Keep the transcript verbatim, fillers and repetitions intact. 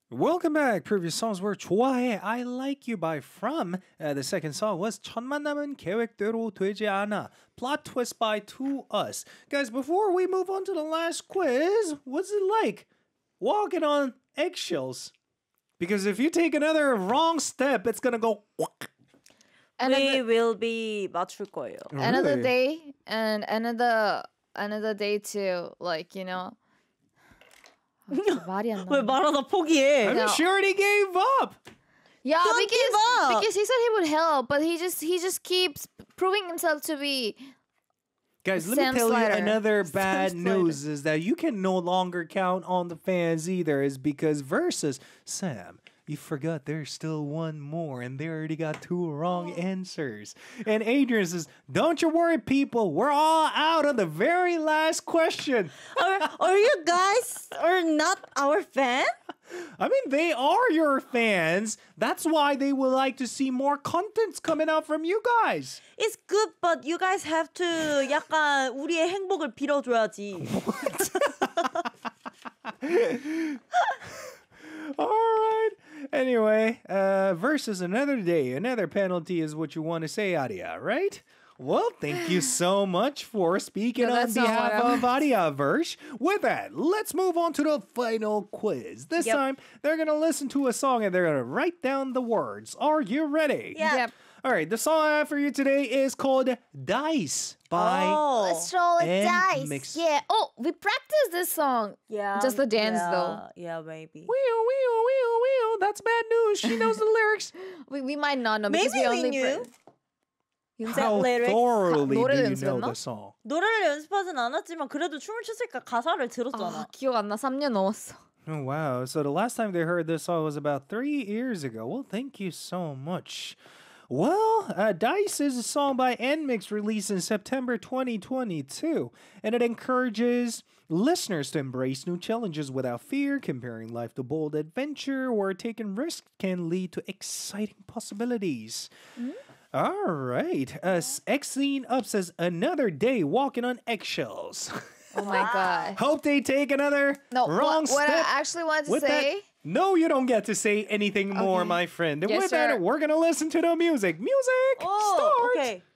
Welcome back. Previous songs were 좋아해, I Like You by From. Uh, the second song was 첫 만남은 계획대로 되지 않아. Plot twist by To Us. Guys, before we move on to the last quiz, what's it like walking on eggshells? Because if you take another wrong step, it's gonna go. we will be 맞출 거예요. Another day and another another day to like you know. 말이 안 왜 나. 말하다 포기해? I mean, she already gave up. Yeah, Don't because give up. because he said he would help, but he just he just keeps proving himself to be. Guys, let Sam me tell Slider. you another bad Sam news is that you can no longer count on the fans either, is because versus Sam, you forgot there's still one more and they already got two wrong answers. And Adrian says, don't you worry, people, we're all out of the very last question. Are, are you guys are not our fan? I mean, they are your fans. That's why they would like to see more contents coming out from you guys. It's good, but you guys have to 약간 우리의 행복을 빌어줘야지. All right. Anyway, uh, versus another day, another penalty is what you want to say, Aria, right? Well, thank you so much for speaking No, on that's not behalf what of Aria Versh. With that, let's move on to the final quiz. This Yep. time, they're going to listen to a song and they're going to write down the words. Are you ready? Yeah. Yep. All right, the song I have for you today is called Dice by Oh. Let's roll it And dice. mix. Yeah. Oh, we practiced this song. Yeah. Just the dance, yeah, though. Yeah, maybe. Wheel, wheel, wheel, wheel. That's bad news. She knows the lyrics. We we might not know because Maybe we we only. knew. pra- How lyrics? thoroughly 노래를 do you know 연습했나? the song? 노래를 연습하진 않았지만 그래도 춤을 췄으니까 가사를 들었잖아. 아, 기억 안 나. 삼 년 넘었어. Oh, wow. So the last time they heard this song was about three years ago. Well, thank you so much. Well, uh, Dice is a song by Nmix released in September twenty twenty-two, and it encourages listeners to embrace new challenges without fear. Comparing life to bold adventure or taking risks can lead to exciting possibilities. All right. Uh, Xene Up says, another day walking on eggshells. Oh my god. Hope they take another No, wrong what, what step. I actually wanted to With that, say. no, you don't get to say anything more, Okay. my friend. And Yes, with sir. that, we're gonna listen to the music. Music, Oh, start. okay.